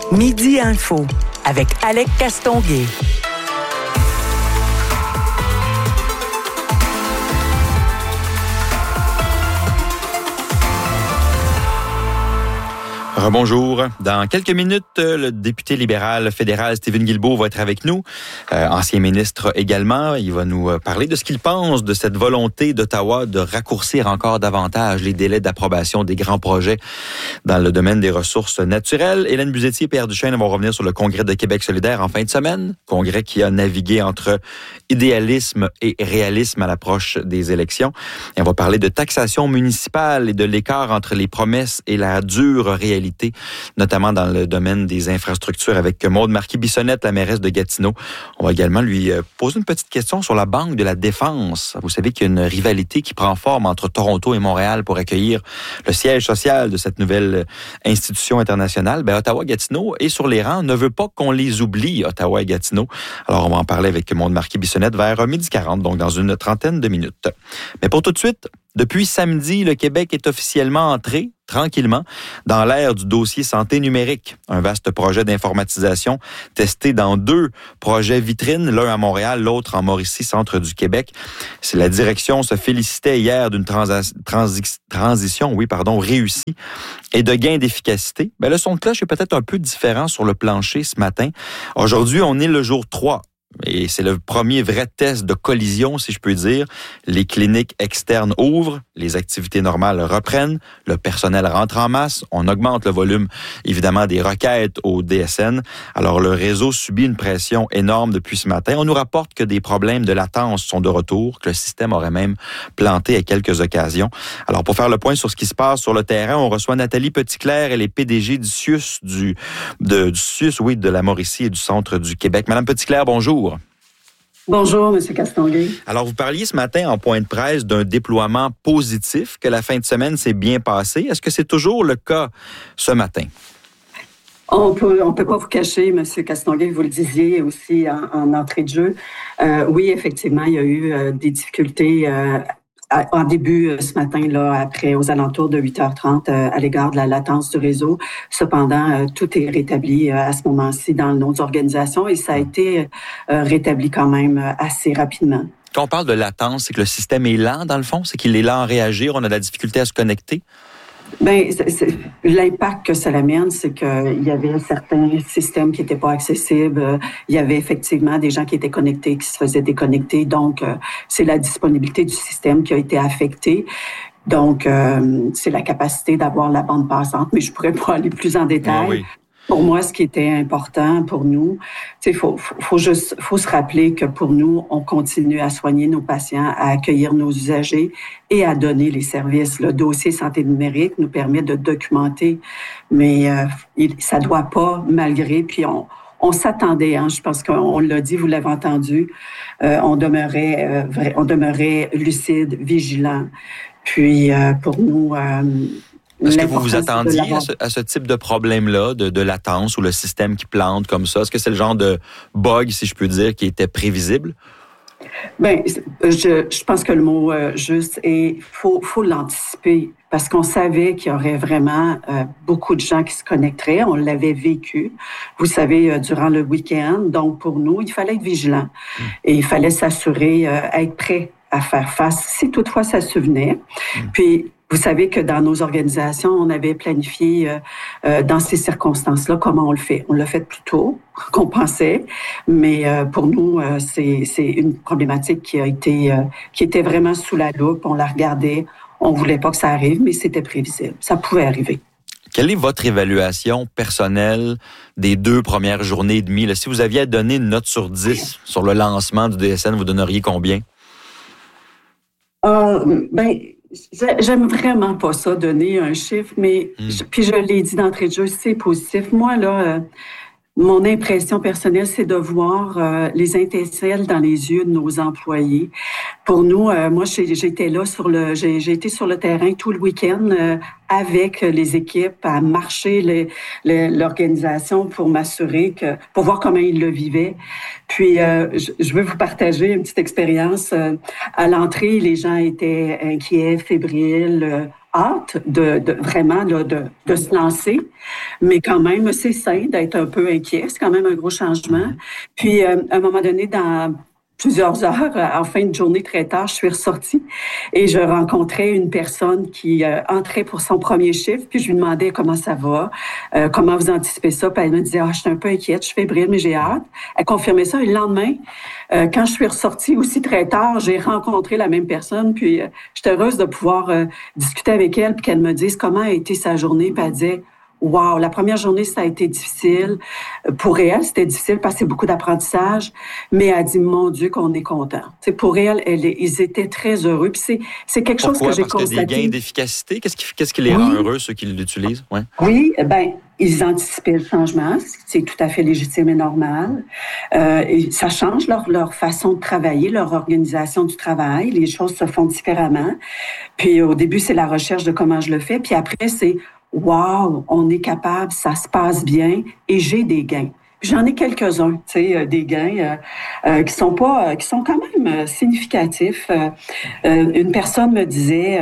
Midi Info avec Alec Castonguay. Rebonjour. Dans quelques minutes, le député libéral fédéral Stephen Guilbeault va être avec nous, ancien ministre également. Il va nous parler de ce qu'il pense de cette volonté d'Ottawa de raccourcir encore davantage les délais d'approbation des grands projets dans le domaine des ressources naturelles. Hélène Buzetti et Pierre Duchesne vont revenir sur le Congrès de Québec solidaire en fin de semaine. Congrès qui a navigué entre idéalisme et réalisme à l'approche des élections. Et on va parler de taxation municipale et de l'écart entre les promesses et la dure réalité, notamment dans le domaine des infrastructures avec Maude Marquis-Bissonnette, la mairesse de Gatineau. On va également lui poser une petite question sur la Banque de la Défense. Vous savez qu'il y a une rivalité qui prend forme entre Toronto et Montréal pour accueillir le siège social de cette nouvelle institution internationale. Ottawa-Gatineau est sur les rangs, ne veut pas qu'on les oublie, Ottawa et Gatineau. Alors, on va en parler avec Maude Marquis-Bissonnette vers 12h40, donc dans une trentaine de minutes. Mais pour tout de suite, depuis samedi, le Québec est officiellement entré, tranquillement, dans l'ère du dossier santé numérique. Un vaste projet d'informatisation testé dans 2 projets vitrines, l'un à Montréal, l'autre en Mauricie, centre du Québec. Si la direction se félicitait hier d'une transition réussie et de gains d'efficacité, le son de cloche est peut-être un peu différent sur le plancher ce matin. Aujourd'hui, on est le jour 3. Et c'est le premier vrai test de collision, si je peux dire. Les cliniques externes ouvrent, les activités normales reprennent, le personnel rentre en masse, on augmente le volume, évidemment, des requêtes au DSN. Alors, le réseau subit une pression énorme depuis ce matin. On nous rapporte que des problèmes de latence sont de retour, que le système aurait même planté à quelques occasions. Alors, pour faire le point sur ce qui se passe sur le terrain, on reçoit Nathalie Petitclerc, elle est PDG du CIUS, de la Mauricie et du centre du Québec. Madame Petitclerc, bonjour. Bonjour, M. Castonguay. Alors, vous parliez ce matin en point de presse d'un déploiement positif, que la fin de semaine s'est bien passée. Est-ce que c'est toujours le cas ce matin? On peut pas vous cacher, M. Castonguay, vous le disiez aussi en entrée de jeu. Oui, effectivement, il y a eu des difficultés en début ce matin, après aux alentours de 8h30 à l'égard de la latence du réseau. Cependant, tout est rétabli à ce moment-ci dans nos organisations et ça a été rétabli quand même assez rapidement. Quand on parle de latence, c'est que le système est lent dans le fond? C'est qu'il est lent à réagir? On a de la difficulté à se connecter? L'impact que ça amène, c'est qu'il y avait certains systèmes qui n'étaient pas accessibles. Il y avait effectivement des gens qui étaient connectés, qui se faisaient déconnecter. Donc, c'est la disponibilité du système qui a été affectée. Donc, c'est la capacité d'avoir la bande passante. Mais je pourrais pas aller plus en détail. Oui. Pour moi, ce qui était important pour nous, faut se rappeler que pour nous, on continue à soigner nos patients, à accueillir nos usagers et à donner les services. Le dossier santé numérique nous permet de documenter, mais ça doit pas, malgré, puis on s'attendait, je pense qu'on l'a dit, vous l'avez entendu, on demeurait lucide, vigilant. Puis pour nous, est-ce que vous vous attendiez à ce type de problème-là, de latence ou le système qui plante comme ça? Est-ce que c'est le genre de bug, si je peux dire, qui était prévisible? Je pense que le mot juste est faut l'anticiper parce qu'on savait qu'il y aurait vraiment beaucoup de gens qui se connecteraient. On l'avait vécu, vous savez, durant le week-end. Donc, pour nous, il fallait être vigilant et il fallait s'assurer, être prêt à faire face si toutefois ça survenait. Puis, vous savez que dans nos organisations, on avait planifié dans ces circonstances-là comment on le fait. On l'a fait plus tôt qu'on pensait, mais pour nous, c'est une problématique qui était vraiment sous la loupe. On la regardait, on voulait pas que ça arrive, mais c'était prévisible. Ça pouvait arriver. Quelle est votre évaluation personnelle des 2 premières journées et demie? Là, si vous aviez à donner une note sur 10 sur le lancement du DSN, vous donneriez combien? J'aime vraiment pas ça, donner un chiffre, mais puis je l'ai dit d'entrée de jeu, c'est positif. Moi, mon impression personnelle, c'est de voir les étincelles dans les yeux de nos employés. Pour nous, moi, j'étais là j'ai été sur le terrain tout le week-end avec les équipes à marcher l'organisation pour pour voir comment ils le vivaient. Puis, je veux vous partager une petite expérience. À l'entrée, les gens étaient inquiets, fébriles. hâte vraiment de se lancer, mais quand même, c'est sain d'être un peu inquiet. C'est quand même un gros changement. Puis, à un moment donné, dans plusieurs heures, en fin de journée très tard, je suis ressortie et je rencontrais une personne qui entrait pour son premier chiffre, puis je lui demandais comment ça va, comment vous anticipez ça, puis elle me disait, je suis un peu inquiète, je suis fébrile, mais j'ai hâte. Elle confirmait ça et le lendemain, quand je suis ressortie aussi très tard, j'ai rencontré la même personne, puis j'étais heureuse de pouvoir discuter avec elle, puis qu'elle me dise comment a été sa journée, puis elle disait, wow, la première journée, ça a été difficile. Pour elle, c'était difficile parce que c'est beaucoup d'apprentissage, mais elle dit, mon Dieu, qu'on est content. T'sais, pour elle, ils étaient très heureux. Puis c'est quelque chose que j'ai constaté. Parce que des gains d'efficacité? Qu'est-ce qui les rend heureux, ceux qui l'utilisent? Ouais. Oui, ils anticipaient le changement. C'est tout à fait légitime et normal. Et ça change leur façon de travailler, leur organisation du travail. Les choses se font différemment. Puis au début, c'est la recherche de comment je le fais. Puis après, c'est wow, on est capable, ça se passe bien et j'ai des gains. J'en ai quelques-uns, des gains qui sont quand même significatifs. Une personne me disait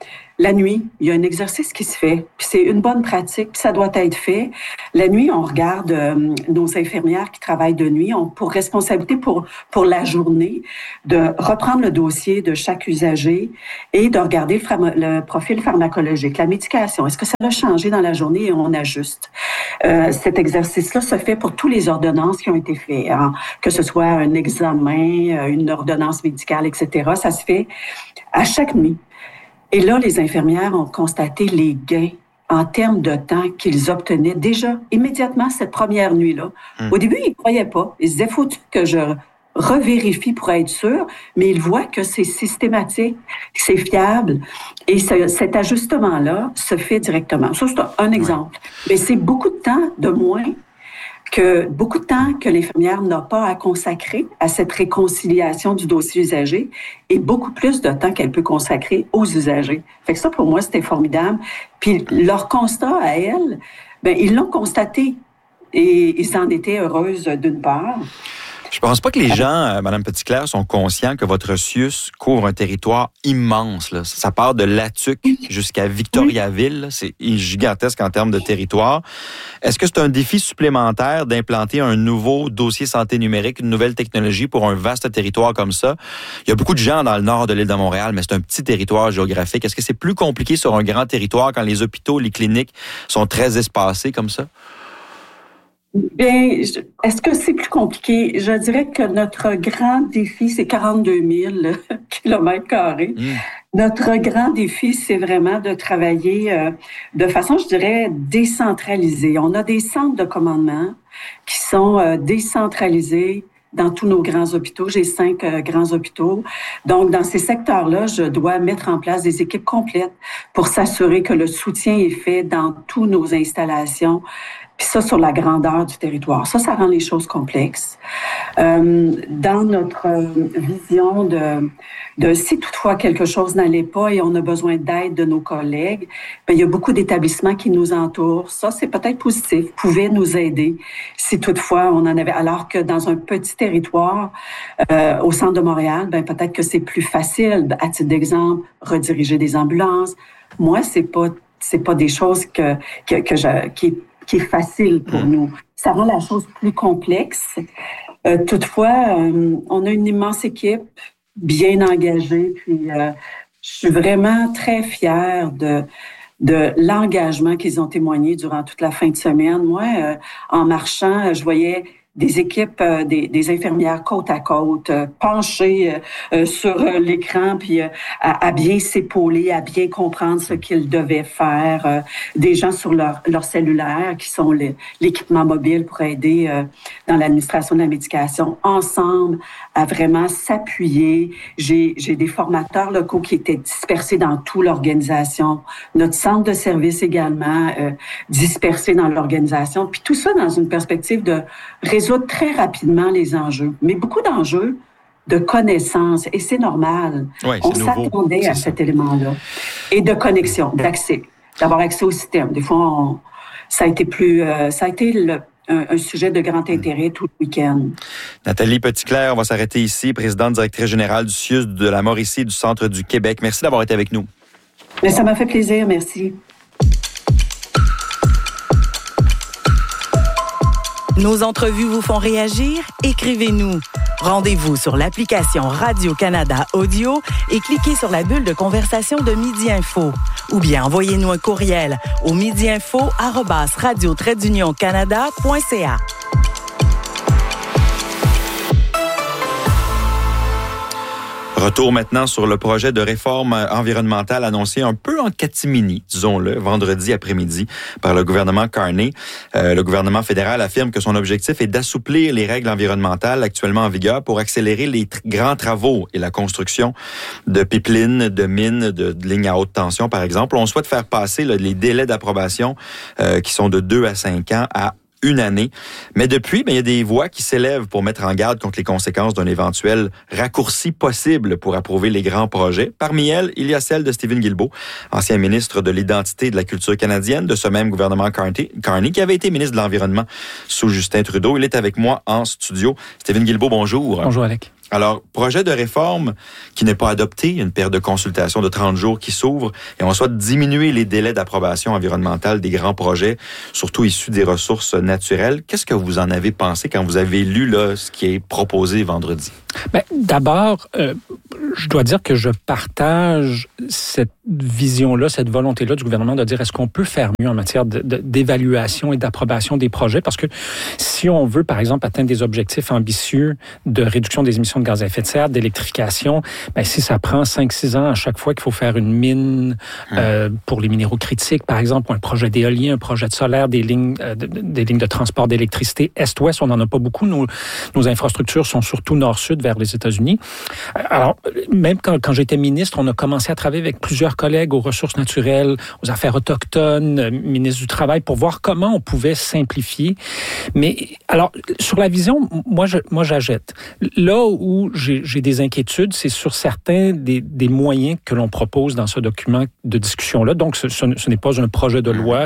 la nuit, il y a un exercice qui se fait, puis c'est une bonne pratique, puis ça doit être fait. La nuit, on regarde nos infirmières qui travaillent de nuit, ont pour responsabilité pour la journée de reprendre le dossier de chaque usager et de regarder le profil pharmacologique, la médication. Est-ce que ça a changé dans la journée et on ajuste? Cet exercice-là se fait pour tous les ordonnances qui ont été faites, hein, que ce soit un examen, une ordonnance médicale, etc. Ça se fait à chaque nuit. Et là, les infirmières ont constaté les gains en termes de temps qu'ils obtenaient déjà immédiatement cette première nuit-là. Au début, ils ne croyaient pas. Ils se disaient, faut que je revérifie pour être sûr, mais ils voient que c'est systématique, que c'est fiable. Et cet ajustement-là se fait directement. Ça, c'est un exemple. Mais c'est beaucoup de temps de moins que l'infirmière n'a pas à consacrer à cette réconciliation du dossier usager et beaucoup plus de temps qu'elle peut consacrer aux usagers. Fait que ça, pour moi, c'était formidable. Puis leur constat à elle, ils l'ont constaté et ils en étaient heureuses d'une part. Je pense pas que les gens, Mme Petitclerc, sont conscients que votre CIUS couvre un territoire immense. Là. Ça part de Latuc jusqu'à Victoriaville. C'est gigantesque en termes de territoire. Est-ce que c'est un défi supplémentaire d'implanter un nouveau dossier santé numérique, une nouvelle technologie pour un vaste territoire comme ça? Il y a beaucoup de gens dans le nord de l'île de Montréal, mais c'est un petit territoire géographique. Est-ce que c'est plus compliqué sur un grand territoire quand les hôpitaux, les cliniques sont très espacés comme ça? Bien, est-ce que c'est plus compliqué? Je dirais que notre grand défi, c'est 42 000 kilomètres carrés. Notre grand défi, c'est vraiment de travailler de façon, je dirais, décentralisée. On a des centres de commandement qui sont décentralisés dans tous nos grands hôpitaux. J'ai 5 grands hôpitaux. Donc, dans ces secteurs-là, je dois mettre en place des équipes complètes pour s'assurer que le soutien est fait dans toutes nos installations. Puis ça, sur la grandeur du territoire. Ça rend les choses complexes. Dans notre vision de si toutefois quelque chose n'allait pas et on a besoin d'aide de nos collègues, il y a beaucoup d'établissements qui nous entourent. Ça, c'est peut-être positif, pouvaient nous aider si toutefois on en avait. Alors que dans un petit territoire, au centre de Montréal, peut-être que c'est plus facile, à titre d'exemple, rediriger des ambulances. Moi, c'est pas des choses qui est facile pour nous. Ça rend la chose plus complexe. Toutefois, on a une immense équipe, bien engagée, puis je suis vraiment très fière de l'engagement qu'ils ont témoigné durant toute la fin de semaine. Moi, en marchant, je voyais des équipes, des infirmières côte à côte, penchées sur l'écran, puis à bien s'épauler, à bien comprendre ce qu'ils devaient faire. Des gens sur leur cellulaire, qui sont l'équipement mobile pour aider dans l'administration de la médication, ensemble, à vraiment s'appuyer. J'ai des formateurs locaux qui étaient dispersés dans toute l'organisation. Notre centre de service également, dispersé dans l'organisation. Puis tout ça dans une perspective de résoudre très rapidement les enjeux. Mais beaucoup d'enjeux de connaissances, et c'est normal. Oui, on s'attendait à cet élément-là. Et de connexion, d'accès, d'avoir accès au système. Des fois, ça a été un sujet de grand intérêt tout le week-end. Nathalie Petitclerc, on va s'arrêter ici, présidente directrice générale du CIUS de la Mauricie et du Centre du Québec. Merci d'avoir été avec nous. Mais ça m'a fait plaisir, merci. Nos entrevues vous font réagir? Écrivez-nous. Rendez-vous sur l'application Radio-Canada Audio et cliquez sur la bulle de conversation de Midi Info. Ou bien envoyez-nous un courriel au midiinfo@radio-canada.ca. Retour maintenant sur le projet de réforme environnementale annoncé un peu en catimini, disons-le, vendredi après-midi par le gouvernement Carney. Le gouvernement fédéral affirme que son objectif est d'assouplir les règles environnementales actuellement en vigueur pour accélérer les grands travaux et la construction de pipelines, de mines, de lignes à haute tension, par exemple. On souhaite faire passer les délais d'approbation qui sont de 2 à 5 ans à 1 année. Mais depuis, il y a des voix qui s'élèvent pour mettre en garde contre les conséquences d'un éventuel raccourci possible pour approuver les grands projets. Parmi elles, il y a celle de Stephen Guilbeault, ancien ministre de l'Identité et de la Culture canadienne de ce même gouvernement Carney, qui avait été ministre de l'Environnement sous Justin Trudeau. Il est avec moi en studio. Stephen Guilbeault, bonjour. Bonjour, Alec. Alors, projet de réforme qui n'est pas adopté, une période de consultation de 30 jours qui s'ouvre et on souhaite diminuer les délais d'approbation environnementale des grands projets, surtout issus des ressources naturelles. Qu'est-ce que vous en avez pensé quand vous avez lu là, ce qui est proposé vendredi? D'abord, je dois dire que je partage cette vision-là, cette volonté-là du gouvernement de dire est-ce qu'on peut faire mieux en matière d'évaluation et d'approbation des projets? Parce que si on veut, par exemple, atteindre des objectifs ambitieux de réduction des émissions de gaz à effet de serre, d'électrification, si ça prend 5-6 ans à chaque fois qu'il faut faire une mine pour les minéraux critiques, par exemple, ou un projet d'éolien, un projet de solaire, des lignes de transport d'électricité Est-Ouest, on n'en a pas beaucoup. Nos infrastructures sont surtout nord-sud vers les États-Unis. Alors, même quand j'étais ministre, on a commencé à travailler avec plusieurs collègues aux ressources naturelles, aux affaires autochtones, ministre du Travail, pour voir comment on pouvait simplifier. Mais alors, sur la vision, moi j'achète. Là où j'ai des inquiétudes, c'est sur certains des moyens que l'on propose dans ce document de discussion-là. Donc, ce n'est pas un projet de loi.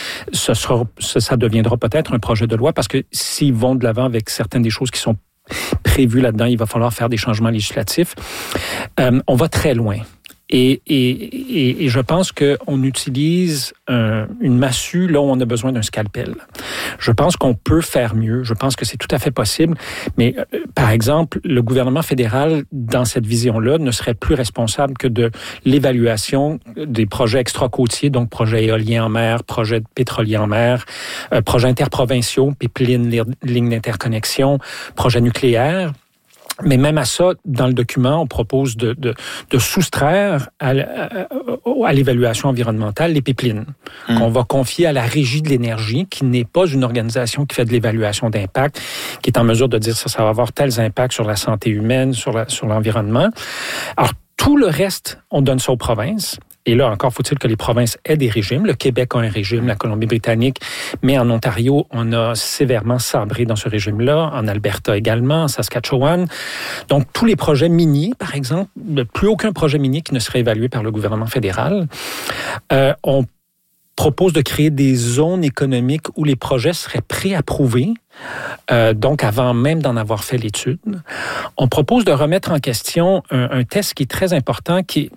Ça deviendra peut-être un projet de loi parce que s'ils vont de l'avant avec certaines des choses qui sont prévues là-dedans, il va falloir faire des changements législatifs. On va très loin. Et je pense qu'on utilise une massue là où on a besoin d'un scalpel. Je pense qu'on peut faire mieux. Je pense que c'est tout à fait possible. Mais par exemple, le gouvernement fédéral, dans cette vision-là, ne serait plus responsable que de l'évaluation des projets extra-côtiers, donc projets éoliens en mer, projets pétroliers en mer, projets interprovinciaux, pipelines, lignes d'interconnexion, projets nucléaires. Mais même à ça, dans le document, on propose de soustraire à l'évaluation environnementale les pipelines, qu'on va confier à la Régie de l'énergie, qui n'est pas une organisation qui fait de l'évaluation d'impact, qui est en mesure de dire ça va avoir tels impacts sur la santé humaine, sur l'environnement. Alors, tout le reste, on donne ça aux provinces. Et là, encore faut-il que les provinces aient des régimes. Le Québec a un régime, la Colombie-Britannique, mais en Ontario, on a sévèrement sabré dans ce régime-là, en Alberta également, en Saskatchewan. Donc, tous les projets miniers, par exemple, plus aucun projet minier qui ne serait évalué par le gouvernement fédéral. On propose de créer des zones économiques où les projets seraient préapprouvés, donc avant même d'en avoir fait l'étude. On propose de remettre en question un test qui est très important, qui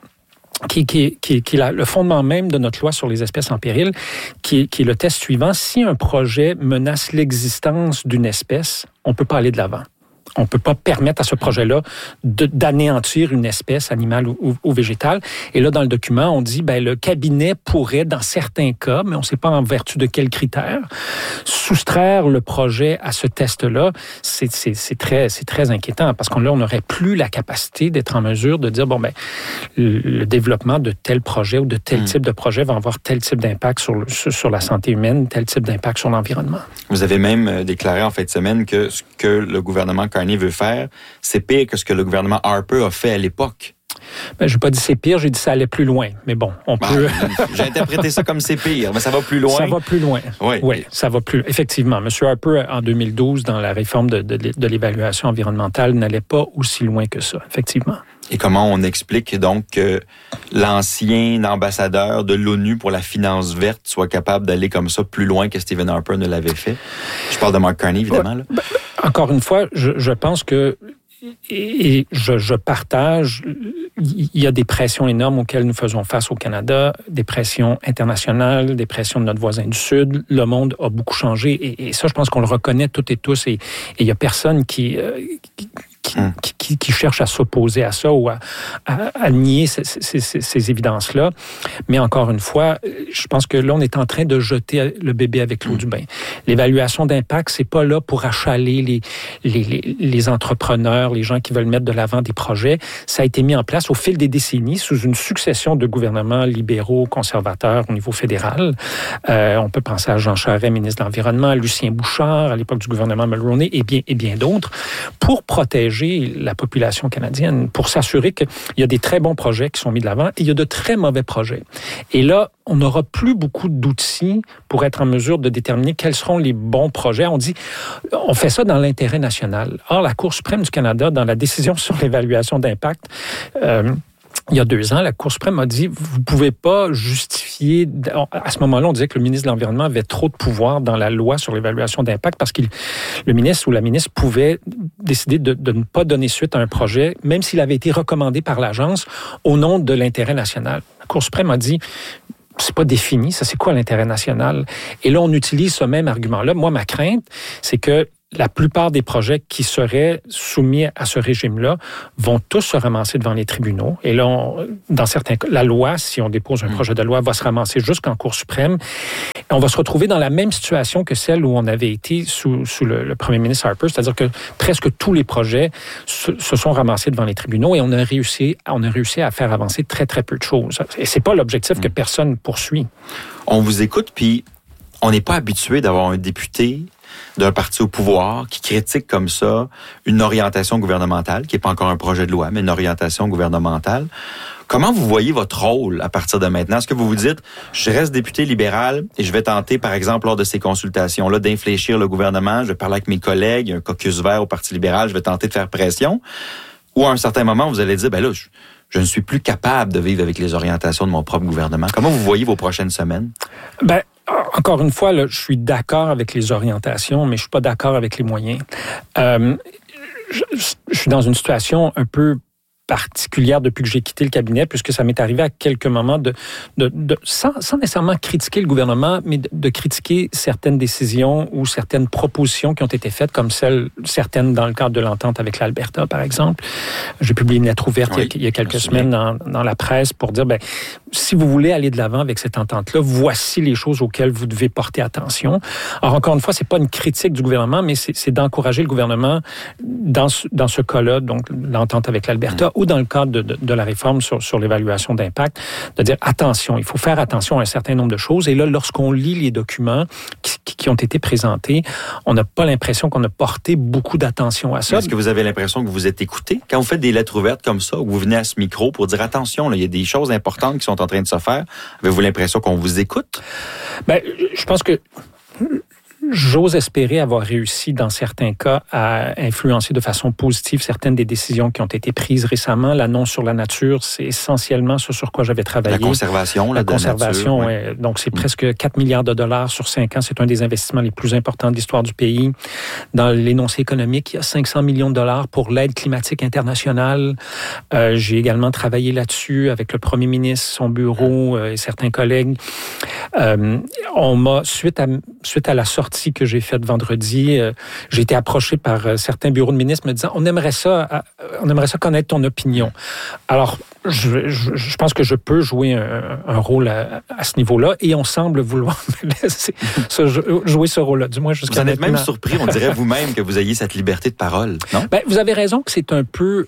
est le fondement même de notre loi sur les espèces en péril, qui est le test suivant. Si un projet menace l'existence d'une espèce, on ne peut pas aller de l'avant. On ne peut pas permettre à ce projet-là d'anéantir une espèce animale ou végétale. Et là, dans le document, on dit le cabinet pourrait, dans certains cas, mais on ne sait pas en vertu de quels critères, soustraire le projet à ce test-là. C'est très inquiétant parce qu'on n'aurait plus la capacité d'être en mesure de dire le développement de tel projet ou de tel type de projet va avoir tel type d'impact sur la santé humaine, tel type d'impact sur l'environnement. Vous avez même déclaré en fin de semaine que ce que le gouvernement Carney veut faire, c'est pire que ce que le gouvernement Harper a fait à l'époque. Je n'ai pas dit c'est pire, j'ai dit ça allait plus loin. Mais bon, on peut... J'ai interprété ça comme c'est pire, mais ça va plus loin. Ça va plus loin. Oui, ça va plus... Effectivement, M. Harper, en 2012, dans la réforme de l'évaluation environnementale, n'allait pas aussi loin que ça, effectivement. Et comment on explique donc que l'ancien ambassadeur de l'ONU pour la finance verte soit capable d'aller comme ça plus loin que Stephen Harper ne l'avait fait? Je parle de Mark Carney, évidemment. Là. Encore une fois, je pense que Et je partage, il y a des pressions énormes auxquelles nous faisons face au Canada, des pressions internationales, des pressions de notre voisin du Sud. Le monde a beaucoup changé et ça, je pense qu'on le reconnaît toutes et tous et il n'y a personne qui cherche à s'opposer à ça ou à nier ces évidences-là. Mais encore une fois, je pense que là, on est en train de jeter le bébé avec l'eau du bain. L'évaluation d'impact, c'est pas là pour achaler les entrepreneurs, les gens qui veulent mettre de l'avant des projets. Ça a été mis en place au fil des décennies sous une succession de gouvernements libéraux, conservateurs au niveau fédéral. On peut penser à Jean Charest, ministre de l'Environnement, à Lucien Bouchard, à l'époque du gouvernement Mulroney et bien d'autres, pour protéger la population canadienne, pour s'assurer qu'il y a des très bons projets qui sont mis de l'avant et il y a de très mauvais projets. Et là, on n'aura plus beaucoup d'outils pour être en mesure de déterminer quels seront les bons projets. On fait ça dans l'intérêt national. Or, la Cour suprême du Canada, dans la décision sur l'évaluation d'impact, il y a 2 ans, la Cour suprême a dit vous ne pouvez pas justifier... À ce moment-là, on disait que le ministre de l'Environnement avait trop de pouvoir dans la loi sur l'évaluation d'impact parce que le ministre ou la ministre pouvait décider de ne pas donner suite à un projet, même s'il avait été recommandé par l'agence au nom de l'intérêt national. La Cour suprême a dit c'est pas défini, ça c'est quoi l'intérêt national? Et là, on utilise ce même argument-là. Moi, ma crainte, c'est que la plupart des projets qui seraient soumis à ce régime-là vont tous se ramasser devant les tribunaux. Et là, dans certains cas, la loi, si on dépose un projet de loi, va se ramasser jusqu'en Cour suprême. Et on va se retrouver dans la même situation que celle où on avait été sous le premier ministre Harper, c'est-à-dire que presque tous les projets se sont ramassés devant les tribunaux et on a réussi à faire avancer très, très peu de choses. Et c'est pas l'objectif que personne poursuit. On vous écoute, puis on n'est pas habitué d'avoir un député d'un parti au pouvoir qui critique comme ça une orientation gouvernementale, qui n'est pas encore un projet de loi, mais une orientation gouvernementale. Comment vous voyez votre rôle à partir de maintenant? Est-ce que vous vous dites, je reste député libéral et je vais tenter, par exemple, lors de ces consultations-là, d'infléchir le gouvernement, je vais parler avec mes collègues, un caucus vert au Parti libéral, je vais tenter de faire pression? Ou à un certain moment, vous allez dire, ben là, je ne suis plus capable de vivre avec les orientations de mon propre gouvernement. Comment vous voyez vos prochaines semaines? Encore une fois, là, je suis d'accord avec les orientations, mais je suis pas d'accord avec les moyens. Je suis dans une situation un peu particulière depuis que j'ai quitté le cabinet, puisque ça m'est arrivé à quelques moments sans nécessairement critiquer le gouvernement, mais de critiquer certaines décisions ou certaines propositions qui ont été faites, comme certaines dans le cadre de l'entente avec l'Alberta, par exemple. J'ai publié une lettre ouverte il y a quelques semaines dans la presse pour dire, si vous voulez aller de l'avant avec cette entente-là, voici les choses auxquelles vous devez porter attention. Alors, encore une fois, c'est pas une critique du gouvernement, mais c'est d'encourager le gouvernement dans ce cas-là, donc l'entente avec l'Alberta, ou dans le cadre de la réforme sur l'évaluation d'impact, de dire attention, il faut faire attention à un certain nombre de choses. Et là, lorsqu'on lit les documents qui ont été présentés, on n'a pas l'impression qu'on a porté beaucoup d'attention à ça. Est-ce que vous avez l'impression que vous êtes écouté? Quand vous faites des lettres ouvertes comme ça, ou vous venez à ce micro pour dire attention, là, il y a des choses importantes qui sont en train de se faire, avez-vous l'impression qu'on vous écoute? Je pense que j'ose espérer avoir réussi, dans certains cas, à influencer de façon positive certaines des décisions qui ont été prises récemment. L'annonce sur la nature, c'est essentiellement ce sur quoi j'avais travaillé. La conservation, la conservation, oui. Donc, c'est presque 4 milliards de dollars sur 5 ans. C'est un des investissements les plus importants de l'histoire du pays. Dans l'énoncé économique, il y a 500 millions de dollars pour l'aide climatique internationale. J'ai également travaillé là-dessus avec le premier ministre, son bureau et certains collègues. On m'a, suite à la sortie que j'ai faite vendredi, j'ai été approché par certains bureaux de ministres me disant on aimerait ça connaître ton opinion. Alors, je pense que je peux jouer un rôle à ce niveau-là et on semble vouloir me laisser jouer ce rôle-là, du moins jusqu'à maintenant. Vous en êtes même surpris, on dirait vous-même que vous ayez cette liberté de parole, non? Vous avez raison que c'est un peu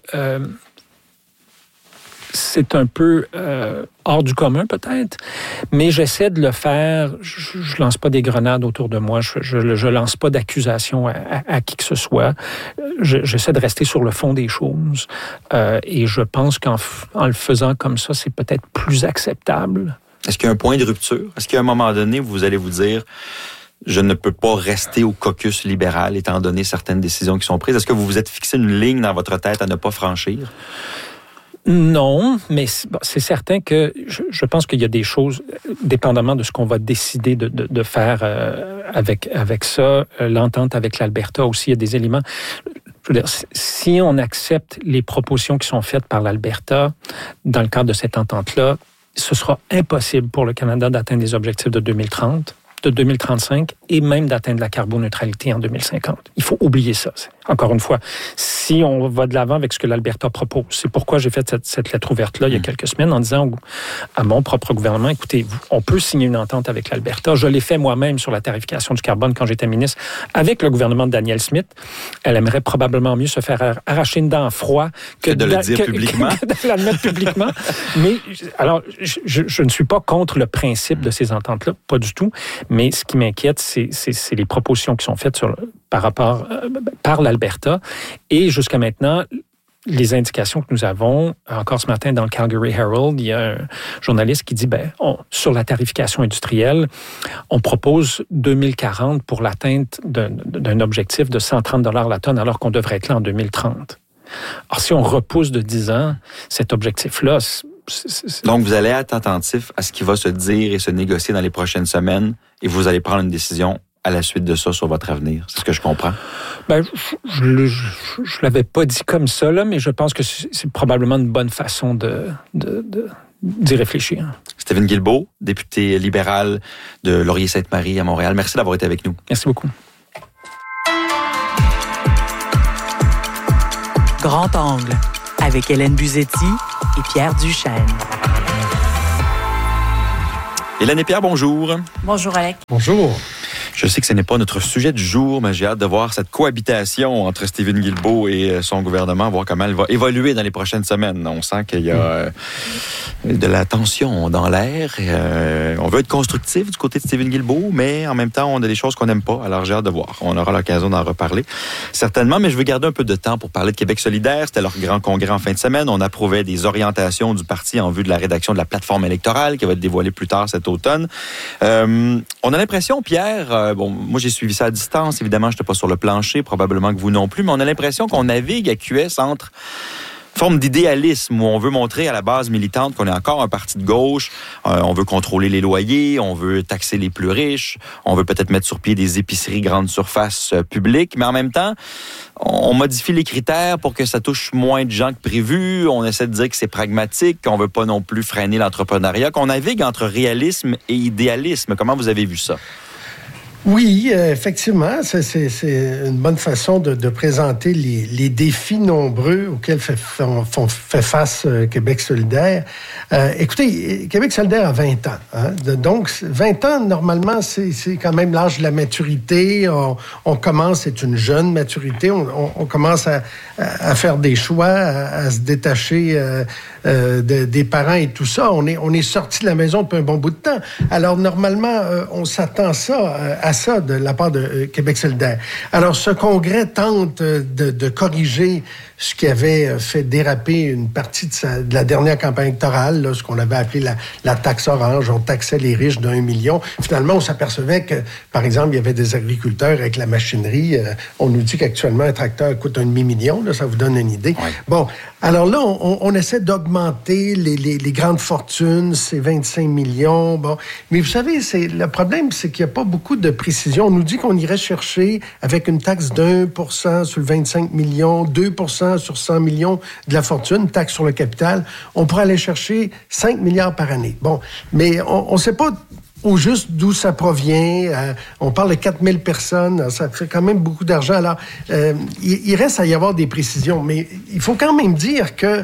hors du commun, peut-être, mais j'essaie de le faire. Je lance pas des grenades autour de moi. Je lance pas d'accusations à qui que ce soit. J'essaie de rester sur le fond des choses. Et je pense qu'en le faisant comme ça, c'est peut-être plus acceptable. Est-ce qu'il y a un point de rupture? Est-ce qu'à un moment donné, vous allez vous dire je ne peux pas rester au caucus libéral étant donné certaines décisions qui sont prises? Est-ce que vous vous êtes fixé une ligne dans votre tête à ne pas franchir? Non, mais c'est certain que je pense qu'il y a des choses, dépendamment de ce qu'on va décider de faire avec ça, l'entente avec l'Alberta aussi, il y a des éléments. je veux dire, si on accepte les propositions qui sont faites par l'Alberta dans le cadre de cette entente-là, ce sera impossible pour le Canada d'atteindre les objectifs de 2030, de 2035 et même d'atteindre la carboneutralité en 2050. Il faut oublier ça. Encore une fois, si on va de l'avant avec ce que l'Alberta propose, c'est pourquoi j'ai fait cette lettre ouverte-là il y a quelques semaines en disant à mon propre gouvernement, écoutez, on peut signer une entente avec l'Alberta. Je l'ai fait moi-même sur la tarification du carbone quand j'étais ministre avec le gouvernement de Danielle Smith. Elle aimerait probablement mieux se faire arracher une dent froid que de le dire publiquement. Que de l'admettre publiquement. Mais alors, je ne suis pas contre le principe de ces ententes-là, pas du tout. Mais ce qui m'inquiète, c'est les propositions qui sont faites par l'Alberta. Et jusqu'à maintenant, les indications que nous avons, encore ce matin dans le Calgary Herald, il y a un journaliste qui dit, sur la tarification industrielle, on propose 2040 pour l'atteinte d'un objectif de 130 $ la tonne, alors qu'on devrait être là en 2030. Alors, si on repousse de 10 ans cet objectif-là, donc, vous allez être attentif à ce qui va se dire et se négocier dans les prochaines semaines et vous allez prendre une décision à la suite de ça sur votre avenir. C'est ce que je comprends? Je l'avais pas dit comme ça, là, mais je pense que c'est probablement une bonne façon d'y réfléchir. Stephen Guilbeault, député libéral de Laurier-Sainte-Marie à Montréal. Merci d'avoir été avec nous. Merci beaucoup. Grand Angle, avec Hélène Buzetti et Pierre Duchesne. Hélène et Pierre, bonjour. Bonjour, Alec. Bonjour. Je sais que ce n'est pas notre sujet du jour, mais j'ai hâte de voir cette cohabitation entre Stephen Guilbeault et son gouvernement, voir comment elle va évoluer dans les prochaines semaines. On sent qu'il y a de la tension dans l'air. On veut être constructif du côté de Stephen Guilbeault, mais en même temps, on a des choses qu'on n'aime pas. Alors, j'ai hâte de voir. On aura l'occasion d'en reparler, certainement. Mais je veux garder un peu de temps pour parler de Québec solidaire. C'était leur grand congrès en fin de semaine. On approuvait des orientations du parti en vue de la rédaction de la plateforme électorale qui va être dévoilée plus tard cet automne. On a l'impression, Pierre, moi j'ai suivi ça à distance, évidemment, je n'étais pas sur le plancher, probablement que vous non plus, mais on a l'impression qu'on navigue à QS entre forme d'idéalisme où on veut montrer à la base militante qu'on est encore un parti de gauche, on veut contrôler les loyers, on veut taxer les plus riches, on veut peut-être mettre sur pied des épiceries grande surface publiques, mais en même temps, on modifie les critères pour que ça touche moins de gens que prévu, on essaie de dire que c'est pragmatique, qu'on veut pas non plus freiner l'entrepreneuriat, qu'on navigue entre réalisme et idéalisme. Comment vous avez vu ça? Oui, effectivement, c'est une bonne façon de présenter les défis nombreux auxquels fait face Québec solidaire. Écoutez, Québec solidaire a 20 ans. Hein? Donc, 20 ans, normalement, c'est quand même l'âge de la maturité. On commence, c'est une jeune maturité, on commence à faire des choix, à se détacher des parents et tout ça. On est sorti de la maison depuis un bon bout de temps. Alors, normalement, on s'attend à ça de la part de Québec solidaire. Alors, ce congrès tente de corriger ce qui avait fait déraper une partie de la dernière campagne électorale, là, ce qu'on avait appelé la taxe orange. On taxait les riches d'1 million. Finalement, on s'apercevait que, par exemple, il y avait des agriculteurs avec la machinerie. On nous dit qu'actuellement, un tracteur coûte $1 demi-million. Là, ça vous donne une idée. Oui. Bon, alors là, on essaie d'augmenter les grandes fortunes, c'est 25 millions. Bon, mais vous savez, le problème, c'est qu'il n'y a pas beaucoup de précision. On nous dit qu'on irait chercher avec une taxe d'1% sur le 25 millions, 2% sur 100 millions de la fortune, taxe sur le capital. On pourrait aller chercher 5 milliards par année. Bon, mais on ne sait pas au juste d'où ça provient. On parle de 4000 personnes. Ça fait quand même beaucoup d'argent. Alors, il reste à y avoir des précisions. Mais il faut quand même dire que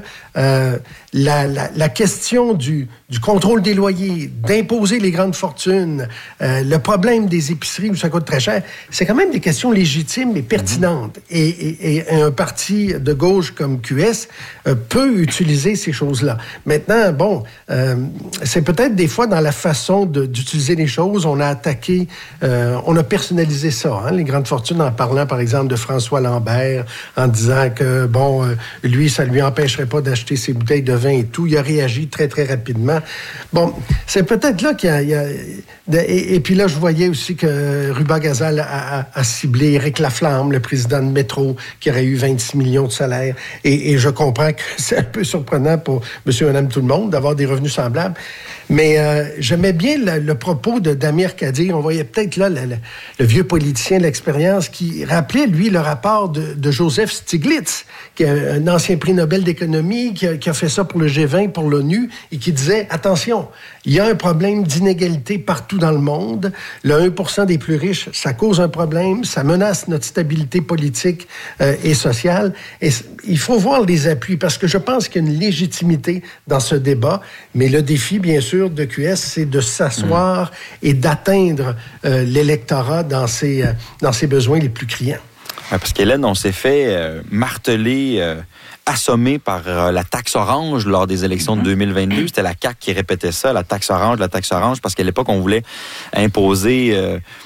la question du contrôle des loyers, d'imposer les grandes fortunes, le problème des épiceries où ça coûte très cher, c'est quand même des questions légitimes et pertinentes. Et un parti de gauche comme QS peut utiliser ces choses-là. Maintenant, bon, c'est peut-être des fois dans la façon d'utiliser les choses, on a attaqué, on a personnalisé ça, hein, les grandes fortunes, en parlant, par exemple, de François Lambert, en disant que, bon, lui, ça lui empêcherait pas d'acheter acheter ses bouteilles de vin et tout. Il a réagi très, très rapidement. Bon, c'est peut-être là qu'il y a... Et puis là, je voyais aussi que Ruba Gazal a ciblé Éric Laflamme, le président de Métro, qui aurait eu 26 millions de salaire. Et je comprends que c'est un peu surprenant pour monsieur et madame tout le monde d'avoir des revenus semblables. Mais j'aimais bien le propos d'Amir Kadir. On voyait peut-être là le vieux politicien de l'expérience qui rappelait, lui, le rapport de Joseph Stiglitz, qui est un ancien prix Nobel d'économie, qui a fait ça pour le G20, pour l'ONU, et qui disait, attention, il y a un problème d'inégalité partout dans le monde. Le 1% des plus riches, ça cause un problème, ça menace notre stabilité politique et sociale. Et il faut voir les appuis, parce que je pense qu'il y a une légitimité dans ce débat, mais le défi, bien sûr, de QS, c'est de s'asseoir et d'atteindre l'électorat dans ses besoins les plus criants. Ouais, parce qu'Hélène, on s'est fait marteler, assommé par la taxe orange lors des élections de 2022. C'était la CAQ qui répétait ça, la taxe orange, parce qu'à l'époque, on voulait imposer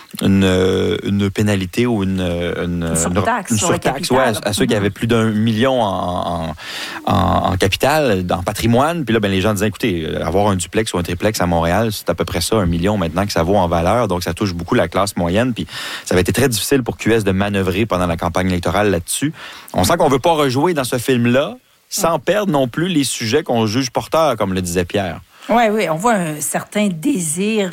une pénalité ou une surtaxe à ceux qui avaient plus d'1 million en capital, en patrimoine. Puis là, les gens disaient, écoutez, avoir un duplex ou un triplex à Montréal, c'est à peu près ça, 1 million maintenant que ça vaut en valeur. Donc, ça touche beaucoup la classe moyenne. Puis ça avait été très difficile pour QS de manœuvrer pendant la campagne électorale là-dessus. On sent qu'on veut pas rejouer dans ce film-là sans perdre non plus les sujets qu'on juge porteurs, comme le disait Pierre. Oui, on voit un certain désir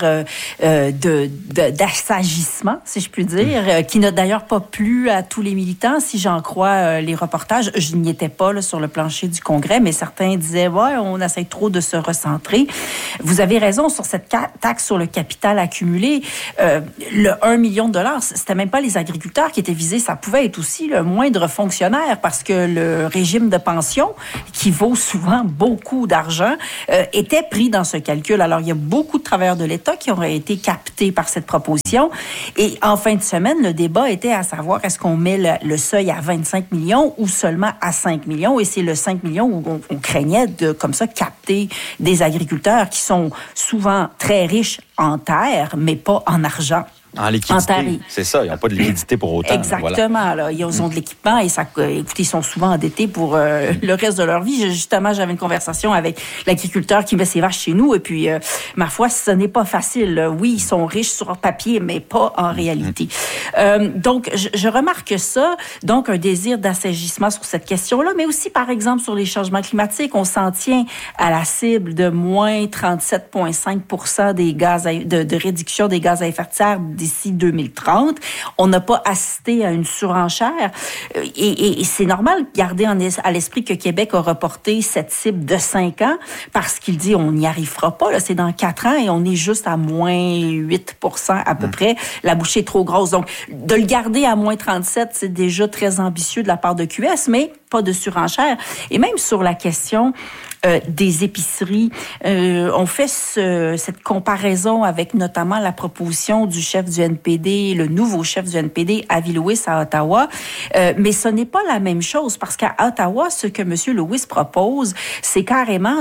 d'assagissement, si je puis dire, qui n'a d'ailleurs pas plu à tous les militants, si j'en crois les reportages. Je n'y étais pas là, sur le plancher du Congrès, mais certains disaient, on essaie trop de se recentrer. Vous avez raison sur cette taxe sur le capital accumulé. Le 1 million de dollars, c'était même pas les agriculteurs qui étaient visés, ça pouvait être aussi le moindre fonctionnaire, parce que le régime de pension, qui vaut souvent beaucoup d'argent, était pris dans ce calcul. Alors, il y a beaucoup de travailleurs de l'État qui auraient été captés par cette proposition. Et en fin de semaine, le débat était à savoir est-ce qu'on met le seuil à 25 millions ou seulement à 5 millions. Et c'est le 5 millions où on craignait de, comme ça, capter des agriculteurs qui sont souvent très riches en terre, mais pas en argent. En liquidité, c'est ça. Ils n'ont pas de liquidité pour autant. Exactement. Voilà. Là, ils ont de l'équipement et écoutez, ils sont souvent endettés pour le reste de leur vie. Justement, j'avais une conversation avec l'agriculteur qui met ses vaches chez nous et puis, ma foi, ce n'est pas facile. Oui, ils sont riches sur papier, mais pas en réalité. Donc, je remarque ça. Donc, un désir d'assagissement sur cette question-là, mais aussi, par exemple, sur les changements climatiques. On s'en tient à la cible de moins 37,5 % des gaz de réduction des gaz à effet de serre d'ici 2030. On n'a pas assisté à une surenchère. Et c'est normal de garder à l'esprit que Québec a reporté cette cible de 5 ans parce qu'il dit on n'y arrivera pas. Là, c'est dans 4 ans et on est juste à moins 8 % à peu près. La bouchée est trop grosse. Donc, de le garder à moins 37, c'est déjà très ambitieux de la part de QS, mais pas de surenchère. Et même sur la question des épiceries, on fait cette comparaison avec notamment la proposition du chef du NPD, le nouveau chef du NPD, Avi Lewis, à Ottawa. Mais ce n'est pas la même chose parce qu'à Ottawa, ce que M. Lewis propose, c'est carrément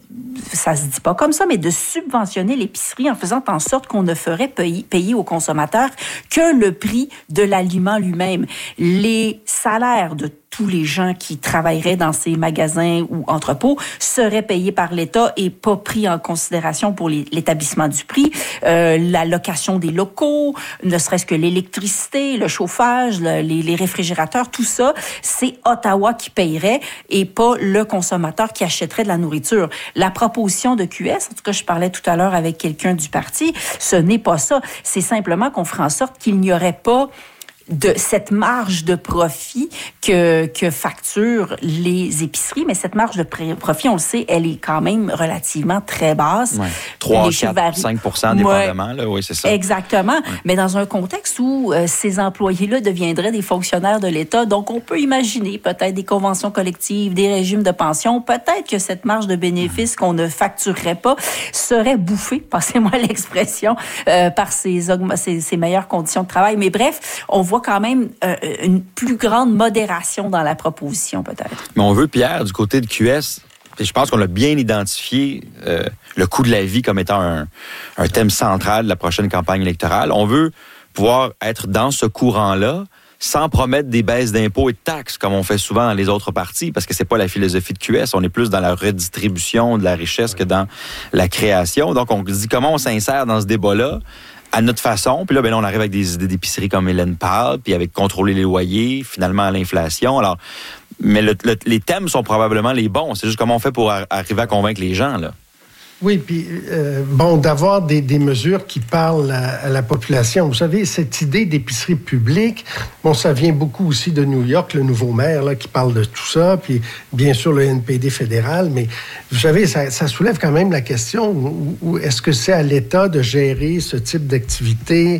ça se dit pas comme ça, mais de subventionner l'épicerie en faisant en sorte qu'on ne ferait payer aux consommateurs que le prix de l'aliment lui-même. Les salaires de tous les gens qui travailleraient dans ces magasins ou entrepôts seraient payés par l'État et pas pris en considération pour l'établissement du prix. La location des locaux, ne serait-ce que l'électricité, le chauffage, les réfrigérateurs, tout ça, c'est Ottawa qui payerait et pas le consommateur qui achèterait de la nourriture. La proposition de QS, en tout cas, je parlais tout à l'heure avec quelqu'un du parti, ce n'est pas ça. C'est simplement qu'on ferait en sorte qu'il n'y aurait pas de cette marge de profit que facturent les épiceries. Mais cette marge de profit, on le sait, elle est quand même relativement très basse. Ouais. 3, 4, 5 % dépendamment. Là, oui, c'est ça. Exactement. Ouais. Mais dans un contexte où ces employés-là deviendraient des fonctionnaires de l'État, donc on peut imaginer peut-être des conventions collectives, des régimes de pension, peut-être que cette marge de bénéfice qu'on ne facturerait pas serait bouffée, passez-moi l'expression, par ces meilleures conditions de travail. Mais bref, on voit quand même une plus grande modération dans la proposition, peut-être. Mais on veut, Pierre, du côté de QS, et je pense qu'on a bien identifié le coût de la vie comme étant un thème central de la prochaine campagne électorale. On veut pouvoir être dans ce courant-là sans promettre des baisses d'impôts et de taxes, comme on fait souvent dans les autres partis, parce que c'est pas la philosophie de QS. On est plus dans la redistribution de la richesse que dans la création. Donc, on se dit comment on s'insère dans ce débat-là à notre façon. Puis là, on arrive avec des idées d'épicerie comme Hélène parle, puis avec contrôler les loyers, finalement à l'inflation. Alors, mais les thèmes sont probablement les bons. C'est juste comment on fait pour arriver à convaincre les gens, là. Oui, puis d'avoir des mesures qui parlent à la population. Vous savez, cette idée d'épicerie publique, ça vient beaucoup aussi de New York, le nouveau maire là, qui parle de tout ça, puis bien sûr le NPD fédéral, mais vous savez, ça soulève quand même la question, où est-ce que c'est à l'État de gérer ce type d'activité?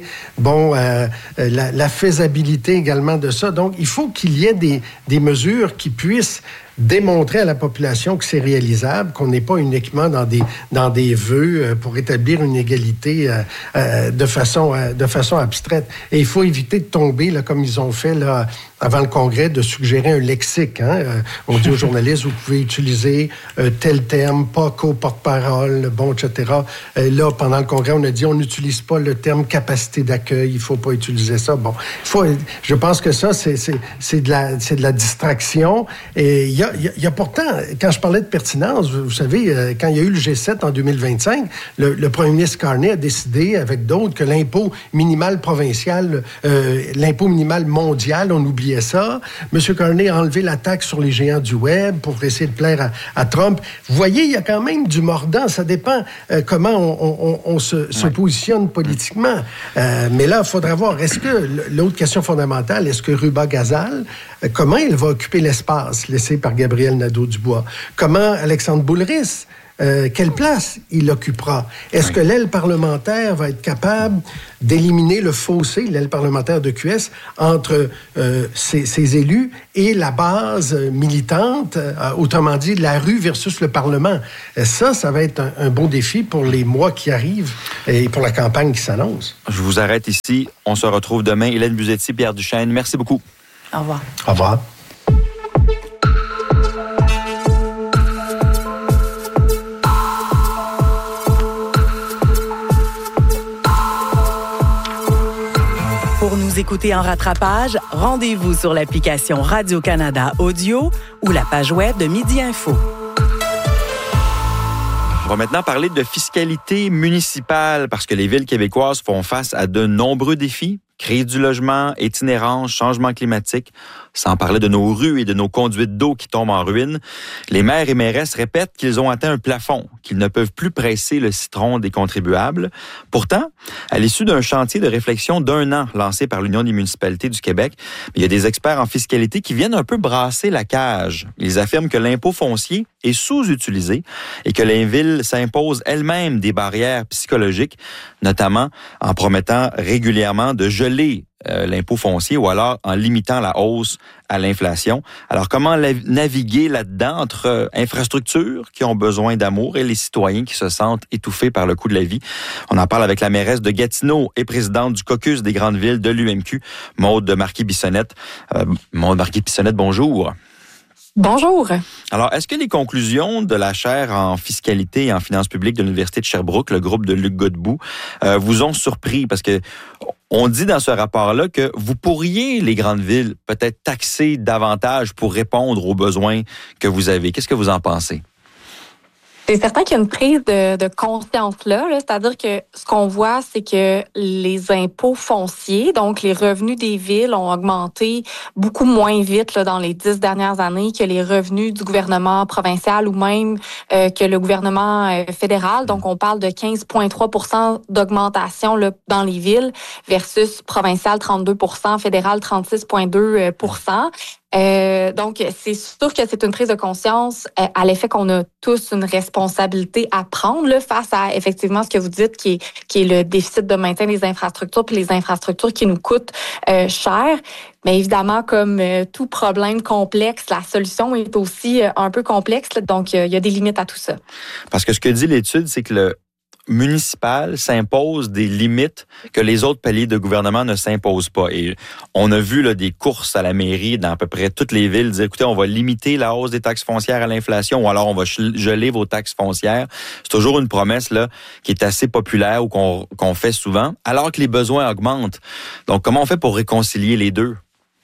La faisabilité également de ça. Donc, il faut qu'il y ait des mesures qui puissent démontrer à la population que c'est réalisable, qu'on n'est pas uniquement dans des vœux pour établir une égalité de façon abstraite. Et il faut éviter de tomber, là, comme ils ont fait là, avant le Congrès, de suggérer un lexique. On dit aux journalistes, vous pouvez utiliser tel terme, pas co-porte-parole, etc. Là, pendant le Congrès, on a dit, on n'utilise pas le terme capacité d'accueil, il ne faut pas utiliser ça. Je pense que ça, c'est de la distraction. Et il y a pourtant, quand je parlais de pertinence, vous savez, quand il y a eu le G7 en 2025, le premier ministre Carney a décidé, avec d'autres, que l'impôt minimal provincial, l'impôt minimal mondial, on oubliait ça. M. Carney a enlevé la taxe sur les géants du web pour essayer de plaire à Trump. Vous voyez, il y a quand même du mordant. Ça dépend comment on se positionne politiquement. Mais là, il faudra voir, est-ce que, l'autre question fondamentale, est-ce que Ruba-Gazal, comment il va occuper l'espace laissé par Gabriel Nadeau-Dubois? Comment Alexandre Boulris, quelle place il occupera? Est-ce que l'aile parlementaire va être capable d'éliminer le fossé, l'aile parlementaire de QS, entre ses élus et la base militante, autrement dit, la rue versus le Parlement? Ça va être un bon défi pour les mois qui arrivent et pour la campagne qui s'annonce. Je vous arrête ici. On se retrouve demain. Hélène Buzetti, Pierre Duchesne, merci beaucoup. Au revoir. Au revoir. Pour nous écouter en rattrapage, rendez-vous sur l'application Radio-Canada Audio ou la page web de Midi Info. On va maintenant parler de fiscalité municipale parce que les villes québécoises font face à de nombreux défis. Crise du logement, itinérance, changement climatique, sans parler de nos rues et de nos conduites d'eau qui tombent en ruine. Les maires et mairesses répètent qu'ils ont atteint un plafond, qu'ils ne peuvent plus presser le citron des contribuables. Pourtant, à l'issue d'un chantier de réflexion d'1 an lancé par l'Union des municipalités du Québec, il y a des experts en fiscalité qui viennent un peu brasser la cage. Ils affirment que l'impôt foncier est sous-utilisé et que les villes s'imposent elles-mêmes des barrières psychologiques, notamment en promettant régulièrement de geler l'impôt foncier ou alors en limitant la hausse à l'inflation. Alors, comment naviguer là-dedans entre infrastructures qui ont besoin d'amour et les citoyens qui se sentent étouffés par le coût de la vie? On en parle avec la mairesse de Gatineau et présidente du caucus des grandes villes de l'UMQ, Maude Marquis-Bissonnette. Maude Marquis-Bissonnette, bonjour. Bonjour. Alors, est-ce que les conclusions de la chaire en fiscalité et en finances publiques de l'Université de Sherbrooke, le groupe de Luc Godbout, vous ont surpris? Parce que on dit dans ce rapport-là que vous pourriez, les grandes villes, peut-être taxer davantage pour répondre aux besoins que vous avez. Qu'est-ce que vous en pensez? C'est certain qu'il y a une prise de conscience là, c'est-à-dire que ce qu'on voit, c'est que les impôts fonciers, donc les revenus des villes, ont augmenté beaucoup moins vite là, dans les 10 dernières années que les revenus du gouvernement provincial ou même que le gouvernement fédéral. Donc, on parle de 15,3 % d'augmentation là, dans les villes versus provincial 32 %, fédéral 36,2 %. Donc, c'est sûr que c'est une prise de conscience à l'effet qu'on a tous une responsabilité à prendre là, face à effectivement ce que vous dites qui est le déficit de maintien des infrastructures puis les infrastructures qui nous coûtent cher. Mais évidemment, comme tout problème complexe, la solution est aussi un peu complexe. Là, donc, il y a des limites à tout ça. Parce que ce que dit l'étude, c'est que le municipal s'impose des limites que les autres paliers de gouvernement ne s'imposent pas. Et on a vu là, des courses à la mairie dans à peu près toutes les villes dire, écoutez, on va limiter la hausse des taxes foncières à l'inflation ou alors on va geler vos taxes foncières. C'est toujours une promesse là qui est assez populaire ou qu'on fait souvent, alors que les besoins augmentent. Donc, comment on fait pour réconcilier les deux?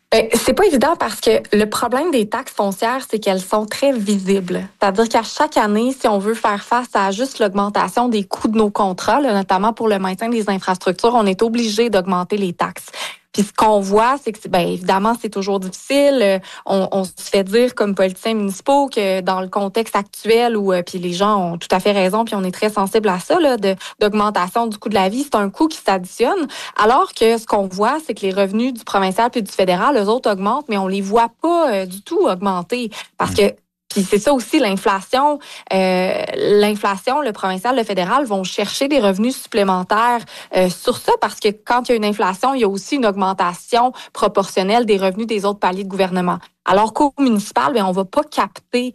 C'est pas évident parce que le problème des taxes foncières, c'est qu'elles sont très visibles. C'est-à-dire qu'à chaque année, si on veut faire face à juste l'augmentation des coûts de nos contrats, là, notamment pour le maintien des infrastructures, on est obligé d'augmenter les taxes. Puis ce qu'on voit, c'est que, bien évidemment, c'est toujours difficile. On se fait dire comme politiciens municipaux que dans le contexte actuel où puis les gens ont tout à fait raison, puis on est très sensible à ça, là, d'augmentation du coût de la vie, c'est un coût qui s'additionne. Alors que ce qu'on voit, c'est que les revenus du provincial puis du fédéral, eux autres augmentent, mais on les voit pas du tout augmenter parce que puis c'est ça aussi, l'inflation. L'inflation, le provincial, le fédéral vont chercher des revenus supplémentaires sur ça parce que quand il y a une inflation, il y a aussi une augmentation proportionnelle des revenus des autres paliers de gouvernement. Alors qu'au municipal, bien, on va pas capter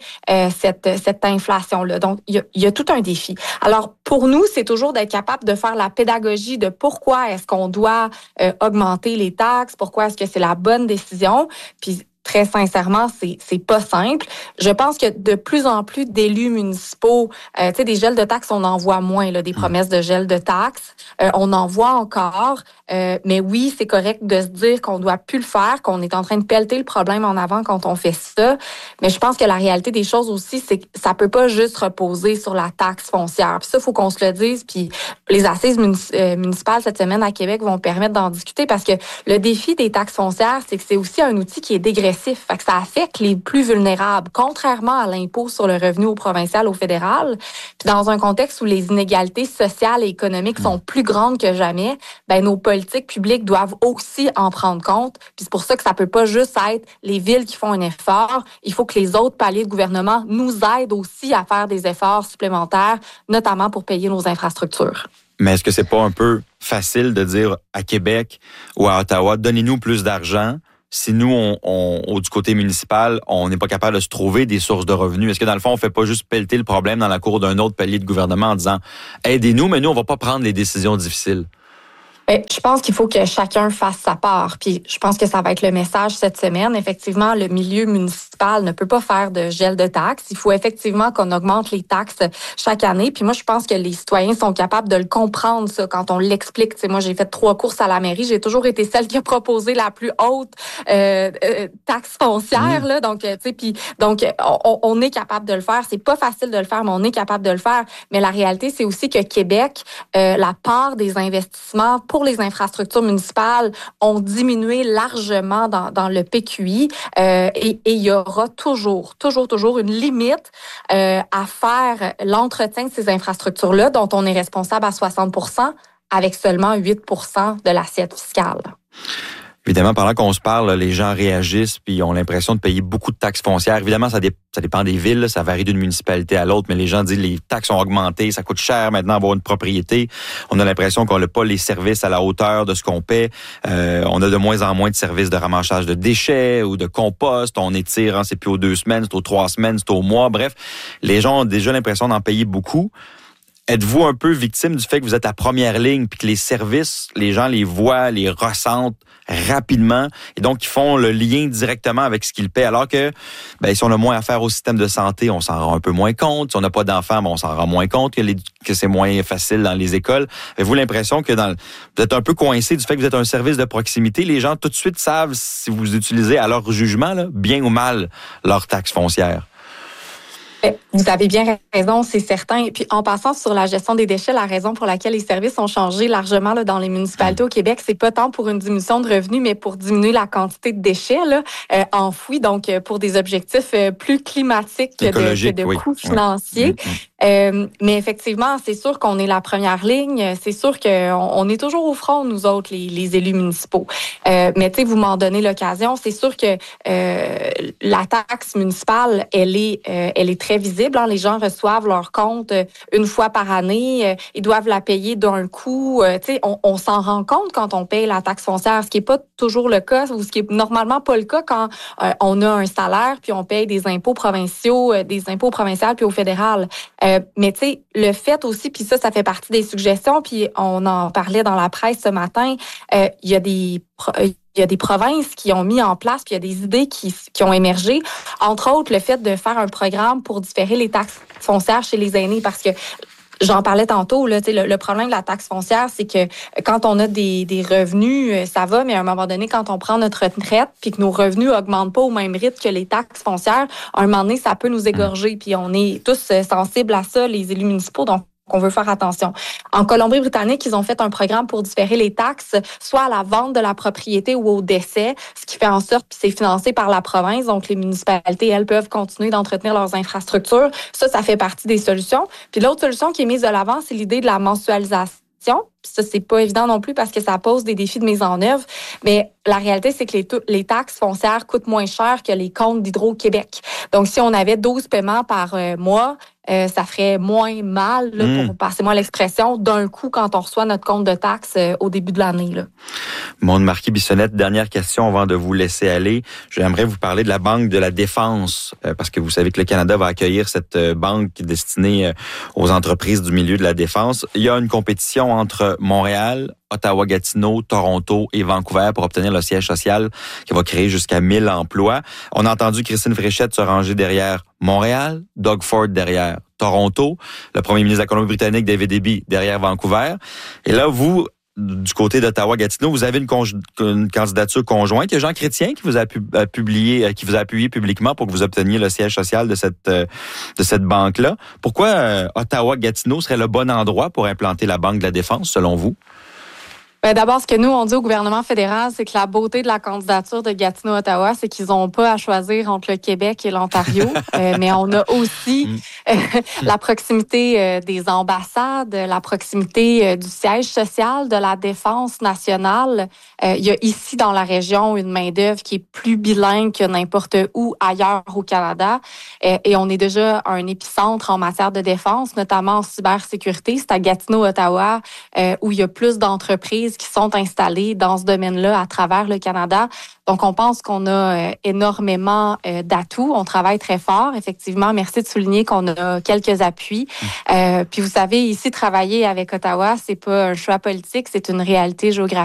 cette inflation-là. Donc, il y a tout un défi. Alors, pour nous, c'est toujours d'être capable de faire la pédagogie de pourquoi est-ce qu'on doit augmenter les taxes, pourquoi est-ce que c'est la bonne décision. Puis, très sincèrement, c'est pas simple. Je pense que de plus en plus d'élus municipaux, tu sais, des gels de taxes, on en voit moins, là, des promesses de gel de taxes. On en voit encore. Mais oui, c'est correct de se dire qu'on doit plus le faire, qu'on est en train de pelleter le problème en avant quand on fait ça. Mais je pense que la réalité des choses aussi, c'est que ça peut pas juste reposer sur la taxe foncière. Puis ça, faut qu'on se le dise. Puis les assises municipales cette semaine à Québec vont permettre d'en discuter parce que le défi des taxes foncières, c'est que c'est aussi un outil qui est dégressif. Fait que ça affecte les plus vulnérables, contrairement à l'impôt sur le revenu au provincial, au fédéral. Puis dans un contexte où les inégalités sociales et économiques sont plus grandes que jamais, ben nos politiques publiques doivent aussi en prendre compte. Puis c'est pour ça que ça peut pas juste être les villes qui font un effort. Il faut que les autres paliers de gouvernement nous aident aussi à faire des efforts supplémentaires, notamment pour payer nos infrastructures. Mais est-ce que c'est pas un peu facile de dire à Québec ou à Ottawa, donnez-nous plus d'argent? Si nous, du côté municipal, on n'est pas capable de se trouver des sources de revenus, est-ce que dans le fond, on fait pas juste pelleter le problème dans la cour d'un autre palier de gouvernement en disant « Aidez-nous, mais nous, on va pas prendre les décisions difficiles ». Je pense qu'il faut que chacun fasse sa part. Puis je pense que ça va être le message cette semaine. Effectivement, le milieu municipal ne peut pas faire de gel de taxes. Il faut effectivement qu'on augmente les taxes chaque année. Puis moi, je pense que les citoyens sont capables de le comprendre, ça, quand on l'explique. Tu sais, moi, j'ai fait 3 courses à la mairie. J'ai toujours été celle qui a proposé la plus haute taxe foncière. Là. Donc, tu sais, puis donc on est capable de le faire. C'est pas facile de le faire, mais on est capable de le faire. Mais la réalité, c'est aussi que Québec, la part des investissements pour les infrastructures municipales ont diminué largement dans le PQI et il y aura toujours une limite à faire l'entretien de ces infrastructures-là dont on est responsable à 60% avec seulement 8% de l'assiette fiscale. Évidemment, pendant qu'on se parle, les gens réagissent puis ont l'impression de payer beaucoup de taxes foncières. Évidemment, ça dépend des villes, ça varie d'une municipalité à l'autre, mais les gens disent les taxes ont augmenté, ça coûte cher maintenant avoir une propriété. On a l'impression qu'on n'a pas les services à la hauteur de ce qu'on paie. On a de moins en moins de services de ramassage de déchets ou de compost. On étire, c'est plus aux 2 semaines, c'est aux 3 semaines, c'est aux mois. Bref, les gens ont déjà l'impression d'en payer beaucoup. Êtes-vous un peu victime du fait que vous êtes à première ligne puis que les services, les gens les voient, les ressentent rapidement et donc ils font le lien directement avec ce qu'ils paient alors que si on a moins affaire au système de santé, on s'en rend un peu moins compte. Si on n'a pas d'enfants, on s'en rend moins compte que c'est moins facile dans les écoles. Avez-vous l'impression que vous êtes un peu coincé du fait que vous êtes un service de proximité? Les gens tout de suite savent si vous utilisez à leur jugement, là, bien ou mal, leur taxe foncière. Vous avez bien raison, c'est certain. Et puis, en passant sur la gestion des déchets, la raison pour laquelle les services ont changé largement là, dans les municipalités au Québec, c'est pas tant pour une diminution de revenus, mais pour diminuer la quantité de déchets là, enfouis, donc pour des objectifs plus climatiques que de coûts financiers. Mais effectivement, c'est sûr qu'on est la première ligne. C'est sûr qu'on est toujours au front, nous autres, les élus municipaux. Mais tu sais, vous m'en donnez l'occasion. C'est sûr que la taxe municipale, elle est très visible. Hein. Les gens reçoivent leur compte une fois par année. Ils doivent la payer d'un coup. Tu sais, on s'en rend compte quand on paye la taxe foncière, ce qui est pas toujours le cas ou ce qui est normalement pas le cas quand on a un salaire puis on paye des impôts provinciaux, des impôts provinciaux puis au fédéral. Mais tu sais, le fait aussi, puis ça fait partie des suggestions, puis on en parlait dans la presse ce matin, il y a des provinces qui ont mis en place, puis il y a des idées qui ont émergé. Entre autres, le fait de faire un programme pour différer les taxes foncières chez les aînés, parce que J'en parlais tantôt, là, le problème de la taxe foncière, c'est que quand on a des revenus, ça va, mais à un moment donné, quand on prend notre retraite puis que nos revenus augmentent pas au même rythme que les taxes foncières, à un moment donné, ça peut nous égorger. Puis on est tous sensibles à ça, les élus municipaux, donc qu'on veut faire attention. En Colombie-Britannique, ils ont fait un programme pour différer les taxes, soit à la vente de la propriété ou au décès, ce qui fait en sorte que c'est financé par la province. Donc, les municipalités, elles, peuvent continuer d'entretenir leurs infrastructures. Ça fait partie des solutions. Puis l'autre solution qui est mise de l'avant, c'est l'idée de la mensualisation. Ça, c'est pas évident non plus parce que ça pose des défis de mise en œuvre. Mais la réalité, c'est que les taxes foncières coûtent moins cher que les comptes d'Hydro-Québec. Donc, si on avait 12 paiements par mois, ça ferait moins mal, là, pour passer-moi l'expression, d'un coup quand on reçoit notre compte de taxes au début de l'année. Là. Maude Marquis-Bissonnette, dernière question avant de vous laisser aller. J'aimerais vous parler de la Banque de la Défense, parce que vous savez que le Canada va accueillir cette banque destinée aux entreprises du milieu de la défense. Il y a une compétition entre Montréal, Ottawa-Gatineau, Toronto et Vancouver pour obtenir le siège social qui va créer jusqu'à 1000 emplois. On a entendu Christine Fréchette se ranger derrière Montréal, Doug Ford derrière Toronto, le premier ministre de la Colombie-Britannique, David Eby, derrière Vancouver. Et là, vous, du côté d'Ottawa-Gatineau, vous avez une candidature conjointe. Il y a Jean Chrétien qui vous a appuyé publiquement pour que vous obteniez le siège social de cette banque-là. Pourquoi Ottawa-Gatineau serait le bon endroit pour implanter la Banque de la Défense, selon vous? D'abord, ce que nous, on dit au gouvernement fédéral, c'est que la beauté de la candidature de Gatineau-Ottawa, c'est qu'ils n'ont pas à choisir entre le Québec et l'Ontario. Mais on a aussi la proximité des ambassades, la proximité du siège social de la Défense nationale. Il y a ici, dans la région, une main-d'œuvre qui est plus bilingue que n'importe où ailleurs au Canada. Et on est déjà un épicentre en matière de défense, notamment en cybersécurité. C'est à Gatineau-Ottawa où il y a plus d'entreprises qui sont installés dans ce domaine-là à travers le Canada. Donc, on pense qu'on a énormément d'atouts. On travaille très fort. Effectivement, merci de souligner qu'on a quelques appuis. Puis, vous savez, ici, travailler avec Ottawa, c'est pas un choix politique, c'est une réalité géographique.